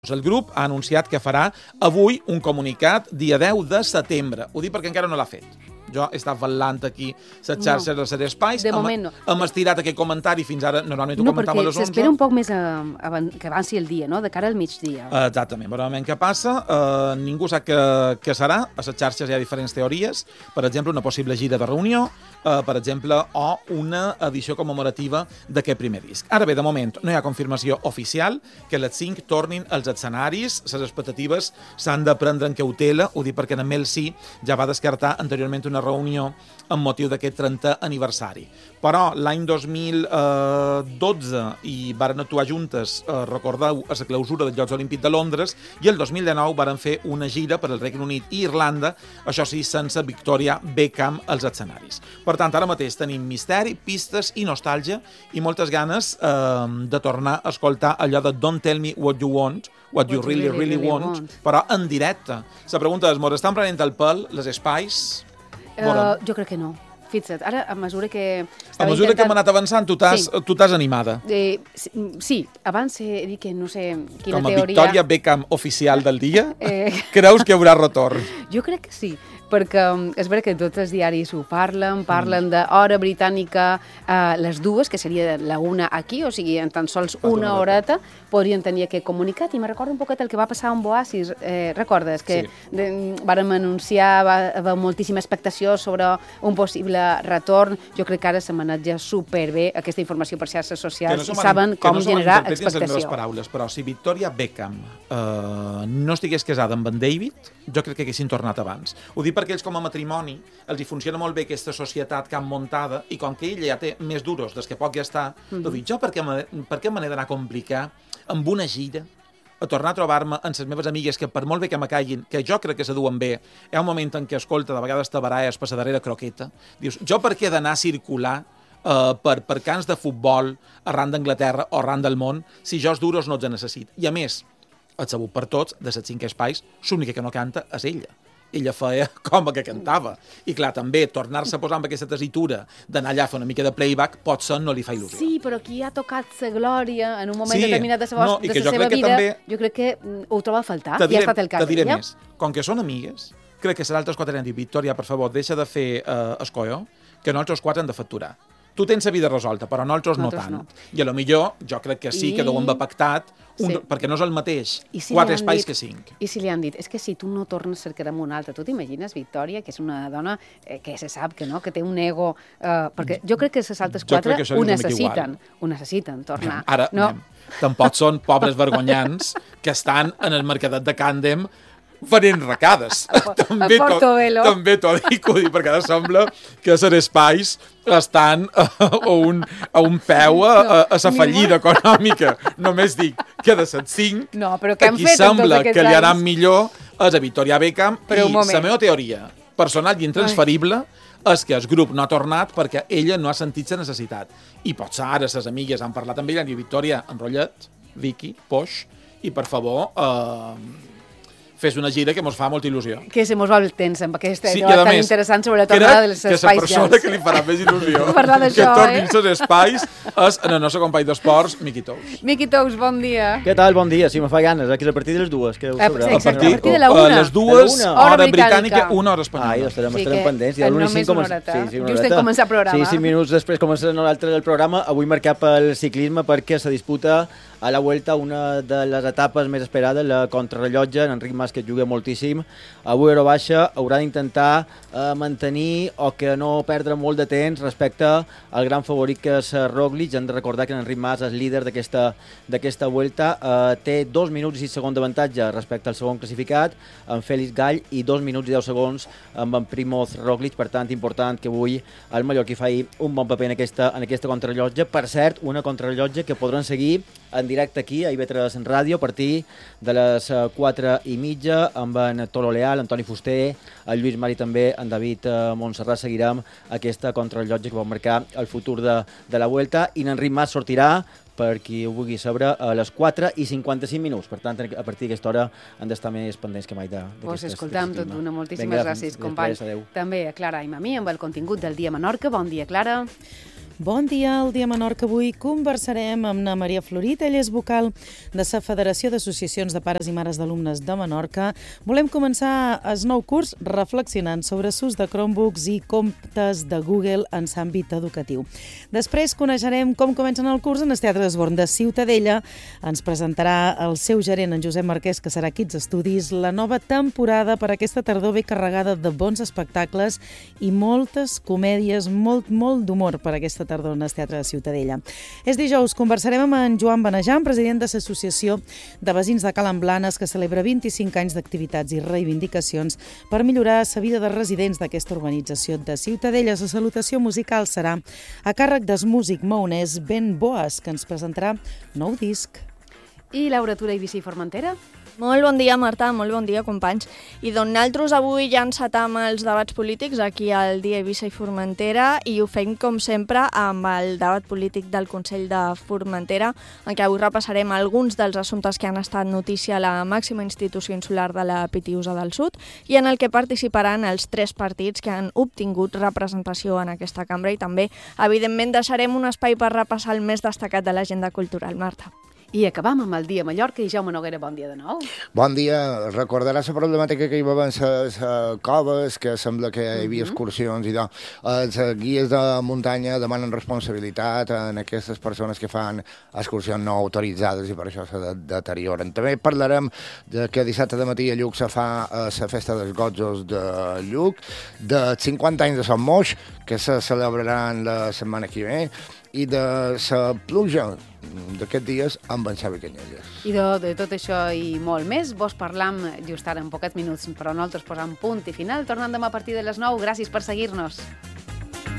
El grup ha anunciat que farà avui un comunicat dia 10 de setembre. Ho dic perquè encara no l'ha fet. Jo he estat velant aquí les xarxes de ser espais. De moment no. Hem estirat aquest comentari fins ara. Normalment ho comentàvem a les 11. No, perquè s'espera un poc més que avanci el dia, no? De cara al migdia. Exactament. Veurem què passa. Ningú sap què serà. A les xarxes hi ha diferents teories. Per exemple, una possible gira de reunió, per exemple, o una edició commemorativa d'aquest primer disc. Ara bé, de moment, no hi ha confirmació oficial que les 5 tornin als escenaris. Les expectatives s'han de prendre en cautela. Ho dic perquè en Mel sí ja va descartar anteriorment una reunió amb motiu d'aquest 30 aniversari. Però l'any 2012 hi varen actuar juntes, recordeu, a la clausura dels Jocs Olímpics de Londres, i el 2019 varen fer una gira per al Regne Unit i Irlanda, això sí, sense Victoria Beckham als escenaris. Per tant, ara mateix tenim misteri, pistes i nostàlgia i moltes ganes de tornar a escoltar allò de Don't Tell Me What You Want, What You Really Want, però en directe. La pregunta és, mos estan prenent el pèl, les espais? Jo crec que no. Fixa't, ara, a mesura que... A mesura que hem anat avançant, tu t'has animada. Sí, abans he dit que no sé quina teoria... Com a Victoria Beckham oficial del dia, creus que hi haurà retorn? Jo crec que sí, perquè és veritat que tots els diaris ho parlen d'hora britànica, les dues, que seria la una aquí, o sigui, en tan sols una horeta, podrien tenir aquest comunicat. I me recordo un poquet el que va passar amb Oasis. Recordes que vàrem anunciar, va haver moltíssima expectació sobre un possible retorn. Jo crec que ara se maneja superbé aquesta informació per xarxes socials i saben com generar expectació. Les paraules, però si Victoria Beckham no estigués casada amb en David, jo crec que haguessin tornat abans. Ho dic perquè ells com a matrimoni els hi funciona molt bé aquesta societat que han muntada i com que ella ja té més duros des que pot gastar, dic, jo per què me n'he d'anar a complicar amb una gira a tornar a trobar-me amb les meves amigues que per molt bé que me caiguin, que jo crec que se duen bé, hi ha un moment en què, escolta, de vegades te baralles per la darrera croqueta, dius, jo per què he d'anar a circular per camps de futbol arran d'Anglaterra o arran del món si jo els duros no els necessito? I a més, et sabut per tots, de les 5 espais, l'única que no canta és ella. Ella feia com que cantava. I clar, també, tornar-se a posar amb aquesta tessitura d'anar allà a fer una mica de playback, potser no li fa il·lusió. Sí, però qui ha tocat la glòria en un moment determinat de la seva vida, jo crec que ho troba a faltar, i ha estat el cas. Te diré més. Com que són amigues, crec que serà altres 4 anys. Victòria, per favor, deixa de fer escolló, que nosaltres 4 hem de facturar. Tu tens la vida resolta, però nosaltres no tant. I a lo millor, jo crec que sí, que deuen haver pactat, perquè no és el mateix 4 espais que 5. I si li han dit, és que si tu no tornes cercarem un altre. Tu t'imagines, Victòria, que és una dona que se sap que no, que té un ego... Perquè jo crec que les altres 4 ho necessiten tornar. Ara, tampoc són pobres vergonyants que estan en el mercadet de Càndem venent recades. També t'ho dic, perquè ara sembla que els espais estan a un peu a la fallida econòmica. Només dic que de les 5, qui sembla que li anà millor és a Victoria Beckham, i la meva teoria personal i intransferible és que el grup no ha tornat perquè ella no ha sentit la necessitat. I potser ara les amigues han parlat amb ella, i Victòria, enrotllat, Vicky, Poix, i per favor... fes una gira que mos fa molta il·lusió. Que se mos va el temps amb aquesta debat tan interessant sobre la tornada dels espais. Que la persona que li farà més il·lusió que tornin els espais és el nostre company d'esports, Miqui Tous. Miqui Tous, bon dia. Què tal? Bon dia. Sí, me fa ganes. Aquí és a partir de les 2. A partir de la 1. Les 2, hora britànica, 1 hora espanyola. Ai, estarem pendents. Només una horeta. Just en començar el programa. Sí, 5 minuts després començarà l'altre del programa. Avui marcat pel ciclisme perquè se disputa a la Vuelta una de les etapes més esperades, la contrarrellotge, en Enric Mas, que juga moltíssim. Avui hora baixa haurà d'intentar mantenir o que no perdre molt de temps respecte al gran favorit que és Roglic. Hem de recordar que en Enric Mas és líder d'aquesta Vuelta. Té 2 minuts i 6 segons d'avantatge respecte al segon classificat, en Félix Gall, i 2 minuts i 10 segons amb en Primoz Roglic. Per tant, important que avui el mallorquí faci un bon paper en aquesta contrarrellotge. Per cert, una contrarrellotge que podran seguir en directe aquí a IB3 Ràdio a partir de les 4:30 amb en Tolo Leal, Antoni Fuster, el Lluís Mari també, en David Montserrat. Seguirem aquesta contrarrellotge que va marcar el futur de la Vuelta, i en Enric Mas sortirà, per qui ho vulgui saber, a les 4:55. Per tant, a partir d'aquesta hora han d'estar més pendents que mai d'aquestes. Pues escoltam tot d'una. Moltíssimes gràcies, company. També a Clara i a mi amb el contingut del dia Menorca. Bon dia, Clara. Bon dia, al Dia Menorca avui conversarem amb na Maria Florit, ella és vocal de la Federació d'Associacions de Pares i Mares d'Alumnes de Menorca. Volem començar el nou curs reflexionant sobre l'ús de Chromebooks i comptes de Google en l'àmbit educatiu. Després coneixerem com comencen el curs en el Teatre d'Esborn de Ciutadella. Ens presentarà el seu gerent, en Josep Marquès, que serà Kids Studies. La nova temporada per aquesta tardor ve carregada de bons espectacles i moltes comèdies, molt d'humor per aquesta tardor en el Teatre de Ciutadella. És dijous, conversarem amb en Joan Benejan, president de l'Associació de Veïns de Cala Blanes, que celebra 25 anys d'activitats i reivindicacions per millorar la vida de residents d'aquesta urbanització de Ciutadella. La salutació musical serà a càrrec del músic maonès Ben Boas, que ens presentarà nou disc. I Laura Tura, Eivissa i Formentera? Molt bon dia, Marta, molt bon dia, companys. I doncs nosaltres avui ja encetam els debats polítics aquí al dia Eivissa i Formentera i ho fem, com sempre, amb el debat polític del Consell de Formentera, en què avui repassarem alguns dels assumptes que han estat notícia a la màxima institució insular de la Pitiusa del Sud i en el que participaran els 3 partits que han obtingut representació en aquesta cambra i també, evidentment, deixarem un espai per repassar el més destacat de l'agenda cultural. Marta. I acabam amb el dia Mallorca i Jaume Noguera, bon dia de nou. Bon dia. Recordaràs la problemàtica que hi va haver en les coves, que sembla que hi havia excursions i tot. Els guies de muntanya demanen responsabilitat en aquestes persones que fan excursions no autoritzades i per això se deterioren. També parlarem que dissabte de matí a Lluc se fa la festa dels Gotjos de Lluc, de 50 anys de Sant Moix, que se celebraran la setmana que ve, i de la pluja d'aquests dies amb en Xavi Canyelles. I de tot això i molt més, vos parlam just ara en poquets minuts, però nosaltres posam punt i final, tornant demà a partir de les 9. Gràcies per seguir-nos.